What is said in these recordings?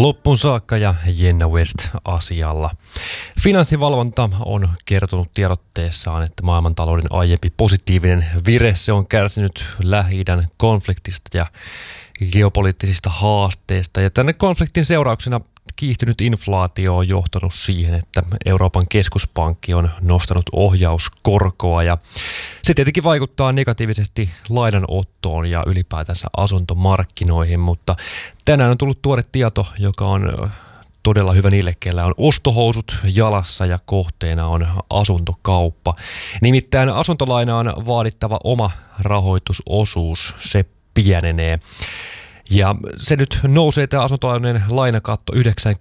loppuun saakka ja Jenna West asialla. Finanssivalvonta on kertonut tiedotteessaan, että maailmantalouden aiempi positiivinen vire se on kärsinyt Lähi-idän konfliktista ja geopoliittisista haasteista. Ja tänne konfliktin seurauksena kiihtynyt inflaatio on johtanut siihen, että Euroopan keskuspankki on nostanut ohjauskorkoa ja se tietenkin vaikuttaa negatiivisesti lainanottoon ja ylipäätänsä asuntomarkkinoihin, mutta tänään on tullut tuore tieto, joka on todella hyvä niille, kellä on ostohousut jalassa ja kohteena on asuntokauppa. Nimittäin asuntolainaan vaadittava oma rahoitusosuus, se pienenee. Ja se nyt nousee tämä asuntolainojen lainakatto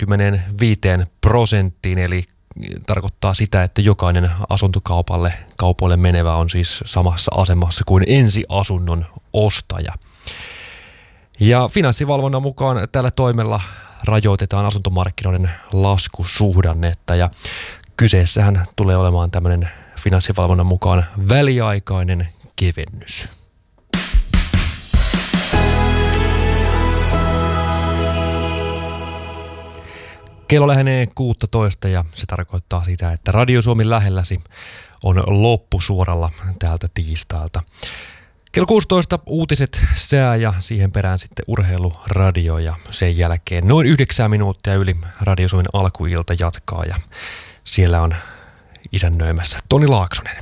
95%, eli tarkoittaa sitä, että jokainen kaupoille menevä on siis samassa asemassa kuin ensiasunnon ostaja. Ja finanssivalvonnan mukaan tällä toimella rajoitetaan asuntomarkkinoiden laskusuhdannetta ja kyseessähän tulee olemaan tämmöinen finanssivalvonnan mukaan väliaikainen kevennys. Kello lähenee 16 ja se tarkoittaa sitä, että Radio Suomi lähelläsi on loppusuoralla täältä tiistailta. Kello 16 uutiset, sää ja siihen perään sitten urheiluradio ja sen jälkeen noin 9 minuuttia yli Radio Suomen alkuilta jatkaa ja siellä on isännöimässä Toni Laaksonen.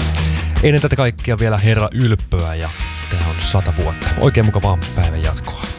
Ennen tätä kaikkea vielä Herra Ylppöä ja tämä on 100 vuotta. Oikein mukavaa päivän jatkoa.